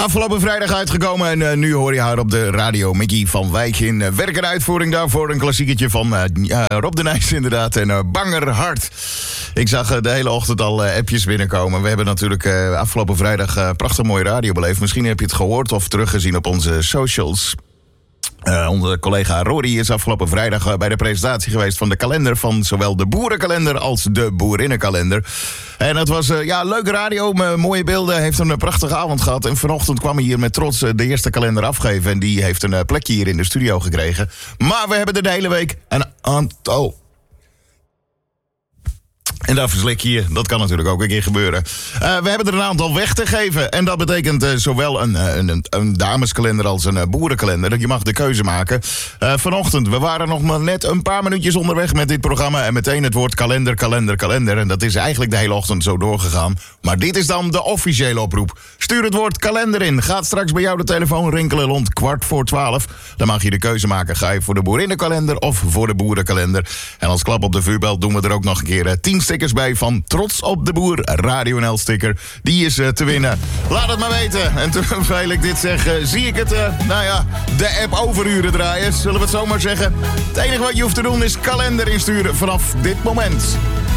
Afgelopen vrijdag uitgekomen en nu hoor je haar op de radio. Mickey van Wijk in werk en uitvoering daarvoor. Een klassieketje van Rob de Nijs inderdaad en Banger Hart. Ik zag de hele ochtend al appjes binnenkomen. We hebben natuurlijk afgelopen vrijdag prachtig mooie radio beleefd. Misschien heb je het gehoord of teruggezien op onze socials. Onze collega Rory is afgelopen vrijdag bij de presentatie geweest van de kalender van zowel de boerenkalender als de boerinnenkalender. En het was leuke radio, mooie beelden, heeft een prachtige avond gehad. En vanochtend kwam hij hier met trots de eerste kalender afgeven. En die heeft een plekje hier in de studio gekregen. Maar we hebben er de hele week een aantal. En dat verslik je. Dat kan natuurlijk ook een keer gebeuren. We hebben er een aantal weg te geven. En dat betekent zowel een dameskalender als een boerenkalender. Je mag de keuze maken. Vanochtend, we waren nog maar net een paar minuutjes onderweg met dit programma. En meteen het woord kalender. En dat is eigenlijk de hele ochtend zo doorgegaan. Maar dit is dan de officiële oproep. Stuur het woord kalender in. Gaat straks bij jou de telefoon rinkelen rond 11:15. Dan mag je de keuze maken. Ga je voor de boerinnenkalender of voor de boerenkalender? En als klap op de vuurbel doen we er ook nog een keer 10 stickers bij van Trots op de Boer, Radio NL sticker. Die is te winnen. Laat het maar weten. En terwijl ik dit zeg, zie ik het, de app overuren draaien. Zullen we het zo maar zeggen? Het enige wat je hoeft te doen is kalender insturen vanaf dit moment.